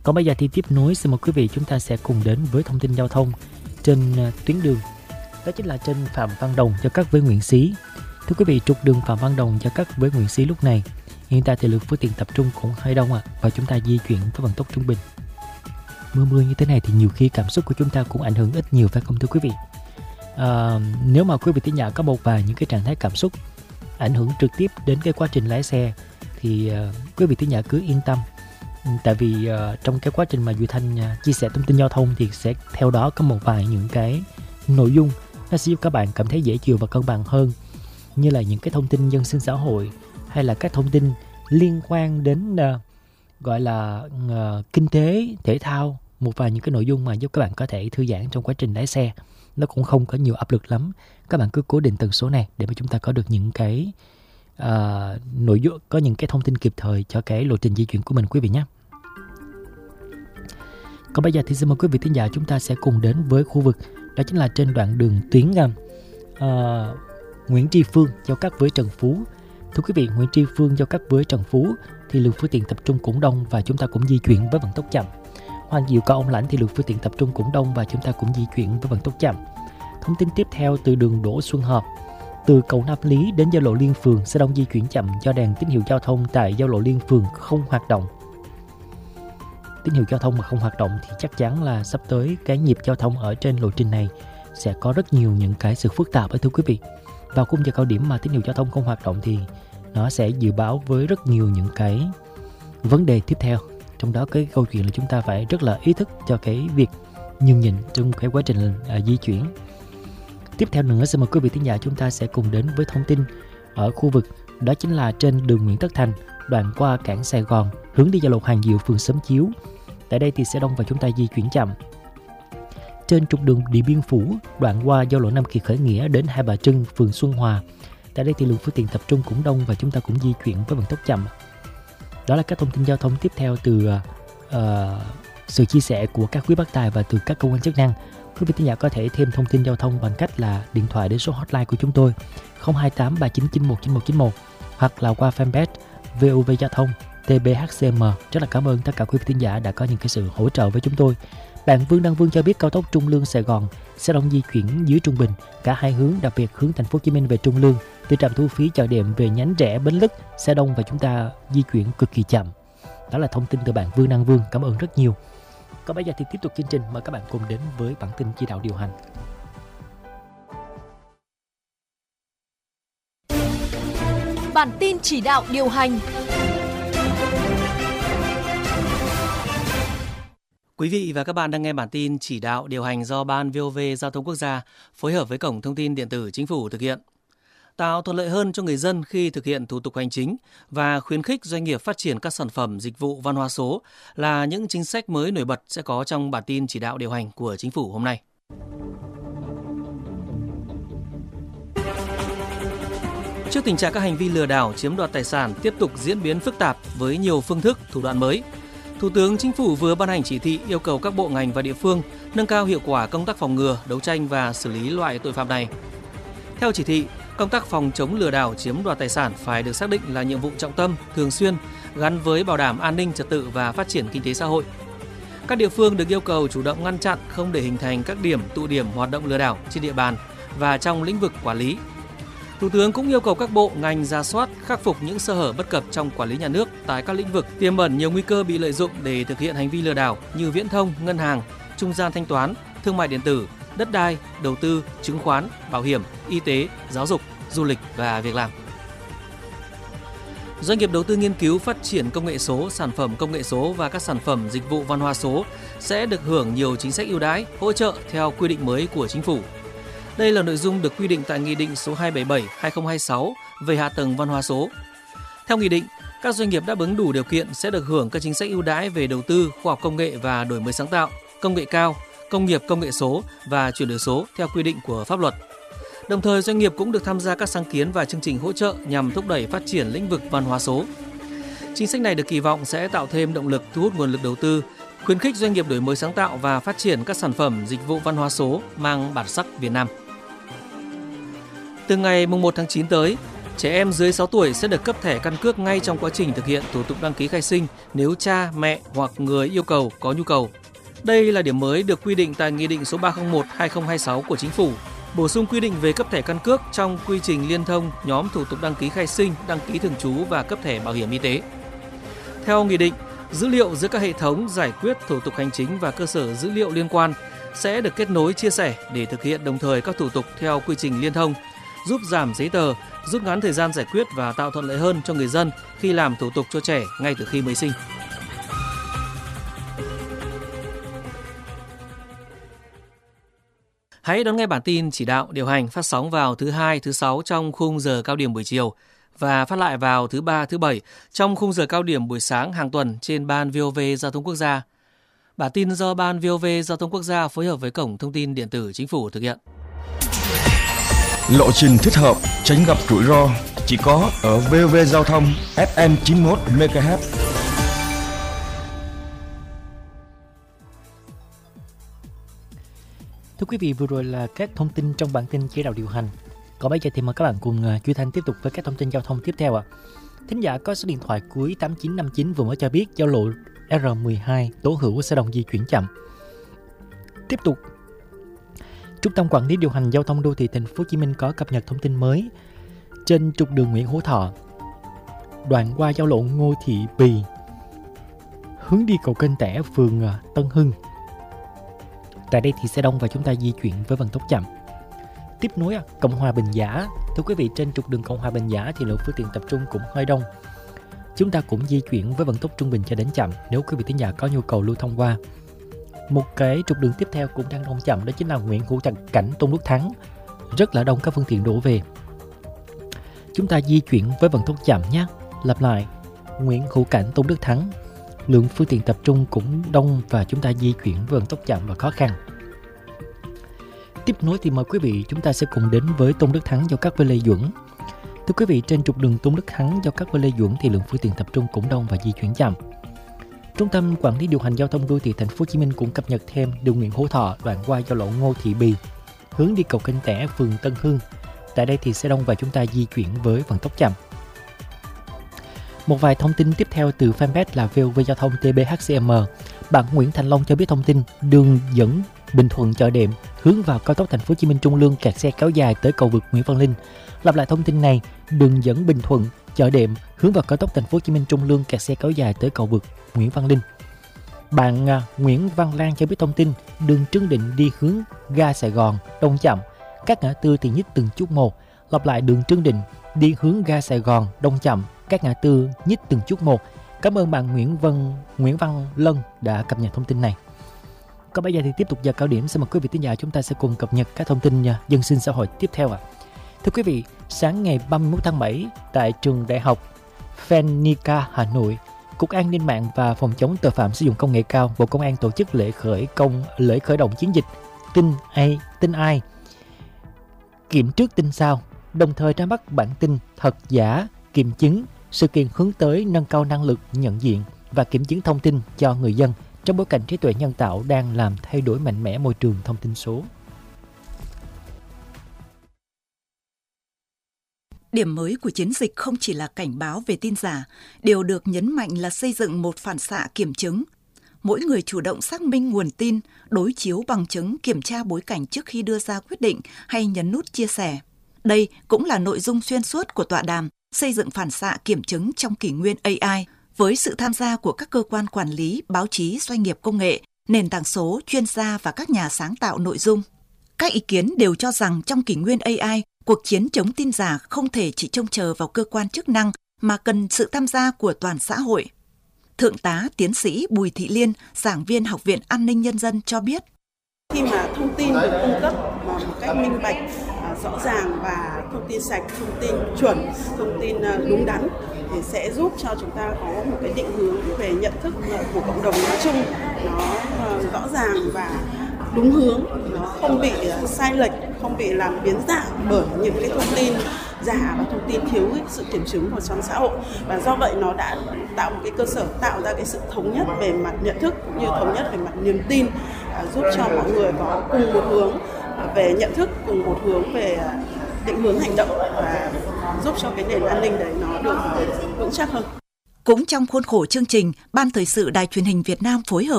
Còn bây giờ thì tiếp nối, xin mời quý vị chúng ta sẽ cùng đến với thông tin giao thông trên tuyến đường. Đó chính là trên Phạm Văn Đồng giao cắt với Nguyễn Xí. Thưa quý vị, trục đường Phạm Văn Đồng giao cắt với Nguyễn Xí lúc này hiện tại thì lượng phương tiện tập trung cũng hơi đông và chúng ta di chuyển với vận tốc trung bình. Mưa như thế này thì nhiều khi cảm xúc của chúng ta cũng ảnh hưởng ít nhiều, phải không thưa quý vị? Nếu mà quý vị thính giả có một vài những cái trạng thái cảm xúc ảnh hưởng trực tiếp đến cái quá trình lái xe thì quý vị thính giả cứ yên tâm. Tại vì trong cái quá trình mà Duy Thanh chia sẻ thông tin giao thông thì sẽ theo đó có một vài những cái nội dung nó sẽ giúp các bạn cảm thấy dễ chịu và cân bằng hơn, như là những cái thông tin dân sinh xã hội hay là các thông tin liên quan đến gọi là kinh tế, thể thao, một vài những cái nội dung mà giúp các bạn có thể thư giãn trong quá trình lái xe. Nó cũng không có nhiều áp lực lắm. Các bạn cứ cố định tần số này để mà chúng ta có được những cái nội dung, có những cái thông tin kịp thời cho cái lộ trình di chuyển của mình quý vị nhé. Còn bây giờ thì xin mời quý vị thính giả chúng ta sẽ cùng đến với khu vực đó chính là trên đoạn đường tuyến Nguyễn Tri Phương giao cắt với Trần Phú. Thưa quý vị, Nguyễn Tri Phương giao cắt với Trần Phú thì lượng phương tiện tập trung cũng đông và chúng ta cũng di chuyển với vận tốc chậm. Hoàng Diệu Cao Ông Lãnh thì lượng phương tiện tập trung cũng đông và chúng ta cũng di chuyển với vận tốc chậm. Thông tin tiếp theo từ đường Đỗ Xuân Hợp, từ cầu Nam Lý đến giao lộ Liên Phường sẽ đông di chuyển chậm do đèn tín hiệu giao thông tại giao lộ Liên Phường không hoạt động. Tín hiệu giao thông mà không hoạt động thì chắc chắn là sắp tới cái nhịp giao thông ở trên lộ trình này sẽ có rất nhiều những cái sự phức tạp thưa quý vị. Vào khung giờ cao điểm mà tín hiệu giao thông không hoạt động thì nó sẽ dự báo với rất nhiều những cái vấn đề tiếp theo. Trong đó cái câu chuyện là chúng ta phải rất là ý thức cho cái việc nhường nhịn trong cái quá trình di chuyển. Tiếp theo nữa, xin mời quý vị thính giả chúng ta sẽ cùng đến với thông tin ở khu vực đó chính là trên đường Nguyễn Tất Thành, đoạn qua cảng Sài Gòn, hướng đi giao lộ Hoàng Diệu, phường Xóm Chiếu. Tại đây thì sẽ đông và chúng ta di chuyển chậm. Trên trục đường Điện Biên Phủ, đoạn qua giao lộ Nam Kỳ Khởi Nghĩa đến Hai Bà Trưng, phường Xuân Hòa. Tại đây thì lượng phương tiện tập trung cũng đông và chúng ta cũng di chuyển với vận tốc chậm. Đó là các thông tin giao thông tiếp theo từ sự chia sẻ của các quý bác tài và từ các cơ quan chức năng. Quý vị thính giả có thể thêm thông tin giao thông bằng cách là điện thoại đến số hotline của chúng tôi 028 3991 9191 hoặc là qua fanpage VOV Giao thông TBHCM. Rất là cảm ơn tất cả quý vị thính giả đã có những cái sự hỗ trợ với chúng tôi. Bạn Vương Đăng Vương cho biết cao tốc Trung Lương Sài Gòn sẽ đông di chuyển dưới trung bình cả hai hướng, đặc biệt hướng thành phố Hồ Chí Minh về Trung Lương từ trạm thu phí Chợ Đệm về nhánh rẽ Bến Lức sẽ đông và chúng ta di chuyển cực kỳ chậm. Đó là thông tin từ bạn Vương Đăng Vương, cảm ơn rất nhiều. Còn bây giờ thì tiếp tục chương trình, mời các bạn cùng đến với bản tin chỉ đạo điều hành. Bản tin chỉ đạo điều hành. Quý vị và các bạn đang nghe bản tin chỉ đạo điều hành do Ban VOV Giao thông Quốc gia phối hợp với Cổng Thông tin Điện tử Chính phủ thực hiện. Tạo thuận lợi hơn cho người dân khi thực hiện thủ tục hành chính và khuyến khích doanh nghiệp phát triển các sản phẩm dịch vụ văn hóa số là những chính sách mới nổi bật sẽ có trong bản tin chỉ đạo điều hành của Chính phủ hôm nay. Trước tình trạng các hành vi lừa đảo chiếm đoạt tài sản tiếp tục diễn biến phức tạp với nhiều phương thức, thủ đoạn mới, Thủ tướng Chính phủ vừa ban hành chỉ thị yêu cầu các bộ ngành và địa phương nâng cao hiệu quả công tác phòng ngừa, đấu tranh và xử lý loại tội phạm này. Theo chỉ thị, công tác phòng chống lừa đảo chiếm đoạt tài sản phải được xác định là nhiệm vụ trọng tâm, thường xuyên, gắn với bảo đảm an ninh trật tự và phát triển kinh tế xã hội. Các địa phương được yêu cầu chủ động ngăn chặn không để hình thành các điểm, tụ điểm hoạt động lừa đảo trên địa bàn và trong lĩnh vực quản lý. Thủ tướng cũng yêu cầu các bộ, ngành rà soát, khắc phục những sơ hở bất cập trong quản lý nhà nước tại các lĩnh vực tiềm ẩn nhiều nguy cơ bị lợi dụng để thực hiện hành vi lừa đảo như viễn thông, ngân hàng, trung gian thanh toán, thương mại điện tử, đất đai, đầu tư, chứng khoán, bảo hiểm, y tế, giáo dục, du lịch và việc làm. Doanh nghiệp đầu tư nghiên cứu phát triển công nghệ số, sản phẩm công nghệ số và các sản phẩm dịch vụ văn hóa số sẽ được hưởng nhiều chính sách ưu đãi, hỗ trợ theo quy định mới của Chính phủ. Đây là nội dung được quy định tại Nghị định số 277/2026 về hạ tầng văn hóa số. Theo Nghị định, các doanh nghiệp đáp ứng đủ điều kiện sẽ được hưởng các chính sách ưu đãi về đầu tư, khoa học công nghệ và đổi mới sáng tạo, công nghệ cao, công nghiệp công nghệ số và chuyển đổi số theo quy định của pháp luật. Đồng thời, doanh nghiệp cũng được tham gia các sáng kiến và chương trình hỗ trợ nhằm thúc đẩy phát triển lĩnh vực văn hóa số. Chính sách này được kỳ vọng sẽ tạo thêm động lực thu hút nguồn lực đầu tư, khuyến khích doanh nghiệp đổi mới sáng tạo và phát triển các sản phẩm dịch vụ văn hóa số mang bản sắc Việt Nam. Từ ngày 1 tháng 9 tới, Trẻ em dưới 6 tuổi sẽ được cấp thẻ căn cước ngay trong quá trình thực hiện thủ tục đăng ký khai sinh nếu cha, mẹ hoặc người yêu cầu có nhu cầu. Đây là điểm mới được quy định tại Nghị định số 301/2026 của Chính phủ, bổ sung quy định về cấp thẻ căn cước trong quy trình liên thông nhóm thủ tục đăng ký khai sinh, đăng ký thường trú và cấp thẻ bảo hiểm y tế. Theo nghị định, dữ liệu giữa các hệ thống giải quyết thủ tục hành chính và cơ sở dữ liệu liên quan sẽ được kết nối chia sẻ để thực hiện đồng thời các thủ tục theo quy trình liên thông, giúp giảm giấy tờ, rút ngắn thời gian giải quyết và tạo thuận lợi hơn cho người dân khi làm thủ tục cho trẻ ngay từ khi mới sinh. Hãy đón nghe bản tin chỉ đạo điều hành phát sóng vào thứ 2, thứ 6 trong khung giờ cao điểm buổi chiều và phát lại vào thứ 3, thứ 7 trong khung giờ cao điểm buổi sáng hàng tuần trên Ban VOV Giao thông Quốc gia. Bản tin do Ban VOV Giao thông Quốc gia phối hợp với Cổng Thông tin Điện tử Chính phủ thực hiện. Lộ trình thích hợp, tránh gặp rủi ro chỉ có ở VOV Giao thông FM 91 MHz. Thưa quý vị, vừa rồi là các thông tin trong bản tin chỉ đạo điều hành. Còn bây giờ thì mời các bạn cùng Duy Thanh tiếp tục với các thông tin giao thông tiếp theo ạ. Thính giả có số điện thoại cuối 8959 vừa mới cho biết giao lộ R12 Tố Hữu sẽ đồng di chuyển chậm. Tiếp tục, Trung tâm Quản lý điều hành giao thông đô thị Thành phố Hồ Chí Minh có cập nhật thông tin mới trên trục đường Nguyễn Hữu Thọ, đoạn qua giao lộ Ngô Thị Bì, hướng đi cầu Kênh Tẻ, phường Tân Hưng. Tại đây thì xe đông và chúng ta di chuyển với vận tốc chậm. Tiếp nối Cộng Hòa Bình Giả. Thưa quý vị, trên trục đường Cộng Hòa Bình Giả thì lượng phương tiện tập trung cũng hơi đông. Chúng ta cũng di chuyển với vận tốc trung bình cho đến chậm nếu quý vị thính giả có nhu cầu lưu thông qua. Một cái trục đường tiếp theo cũng đang đông chậm, đó chính là Nguyễn Hữu Cảnh, Tôn Đức Thắng. Rất là đông các phương tiện đổ về. Chúng ta di chuyển với vận tốc chậm nhé. Lặp lại, Nguyễn Hữu Cảnh, Tôn Đức Thắng. Lượng phương tiện tập trung cũng đông và chúng ta di chuyển với vận tốc chậm và khó khăn. Tiếp nối thì mời quý vị chúng ta sẽ cùng đến với Tôn Đức Thắng giao cắt với Lê Duẩn. Thưa quý vị, trên trục đường Tôn Đức Thắng giao cắt với Lê Duẩn thì lượng phương tiện tập trung cũng đông và di chuyển chậm. Trung tâm Quản lý điều hành giao thông đô thị Thành phố Hồ Chí Minh cũng cập nhật thêm đường Nguyễn Hữu Thọ đoạn qua giao lộ Ngô Thị Bì, hướng đi cầu Kênh Tẻ, phường Tân Hưng. Tại đây thì xe đông và chúng ta di chuyển với vận tốc chậm. Một vài thông tin tiếp theo từ fanpage là VOV Giao thông TBHCM. Bạn Nguyễn Thành Long cho biết thông tin đường dẫn Bình Thuận Chợ Đệm hướng vào cao tốc Thành phố Hồ Chí Minh Trung Lương kẹt xe kéo dài tới cầu vượt Nguyễn Văn Linh. Lặp lại thông tin này, đường dẫn Bình Thuận Chợ Đệm hướng vào cao tốc Thành phố Hồ Chí Minh Trung Lương kẹt xe kéo dài tới cầu vượt Nguyễn Văn Linh. Bạn Nguyễn Văn Lan cho biết thông tin đường Trương Định đi hướng ga Sài Gòn đông chậm, các ngã tư thì nhích từng chút một. Lặp lại, đường Trương Định đi hướng ga Sài Gòn đông chậm, các ngã tư nhích từng chút một. Cảm ơn bạn Nguyễn Văn Lân đã cập nhật thông tin này. Còn bây giờ thì tiếp tục giờ cao điểm, xin mời quý vị thính giả chúng ta sẽ cùng cập nhật các thông tin dân sinh xã hội tiếp theo ạ. Thưa quý vị, sáng ngày 31 tháng 7 tại trường Đại học Phenica Hà Nội, Cục An ninh mạng và Phòng chống tội phạm sử dụng công nghệ cao, Bộ Công an tổ chức lễ khởi động chiến dịch tin ai, kiểm trước tin sau, đồng thời ra mắt bản tin thật giả, kiểm chứng. Sự kiện hướng tới nâng cao năng lực nhận diện và kiểm chứng thông tin cho người dân trong bối cảnh trí tuệ nhân tạo đang làm thay đổi mạnh mẽ môi trường thông tin số. Điểm mới của chiến dịch không chỉ là cảnh báo về tin giả, điều được nhấn mạnh là xây dựng một phản xạ kiểm chứng. Mỗi người chủ động xác minh nguồn tin, đối chiếu bằng chứng, kiểm tra bối cảnh trước khi đưa ra quyết định hay nhấn nút chia sẻ. Đây cũng là nội dung xuyên suốt của tọa đàm xây dựng phản xạ kiểm chứng trong kỷ nguyên AI, với sự tham gia của các cơ quan quản lý, báo chí, doanh nghiệp công nghệ, nền tảng số, chuyên gia và các nhà sáng tạo nội dung. Các ý kiến đều cho rằng trong kỷ nguyên AI, cuộc chiến chống tin giả không thể chỉ trông chờ vào cơ quan chức năng mà cần sự tham gia của toàn xã hội. Thượng tá tiến sĩ Bùi Thị Liên, giảng viên Học viện An ninh Nhân dân cho biết. Khi mà thông tin được cung cấp một cách minh bạch, rõ ràng và thông tin sạch, thông tin chuẩn, thông tin đúng đắn thì sẽ giúp cho chúng ta có một cái định hướng về nhận thức của cộng đồng nói chung, nó rõ ràng và đúng hướng, nó không bị sai lệch, không bị làm biến dạng bởi những cái thông tin giả và thông tin thiếu sự kiểm chứng của trong xã hội. Và do vậy nó đã tạo một cái cơ sở, tạo ra cái sự thống nhất về mặt nhận thức cũng như thống nhất về mặt niềm tin, giúp cho mọi người có cùng một hướng về nhận thức, cùng một hướng về định hướng hành động và giúp cho cái nền an ninh đấy nó được vững chắc hơn. Cũng trong khuôn khổ chương trình, Ban Thời sự Đài Truyền hình Việt Nam phối hợp